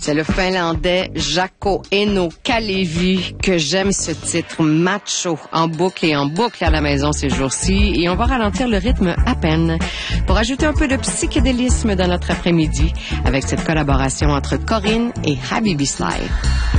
C'est le Finlandais Jaakko Eino Kalevi que j'aime ce titre macho en boucle et en boucle à la maison ces jours-ci et on va ralentir le rythme à peine pour ajouter un peu de psychédélisme dans notre après-midi avec cette collaboration entre Corinne et Habibi Sly.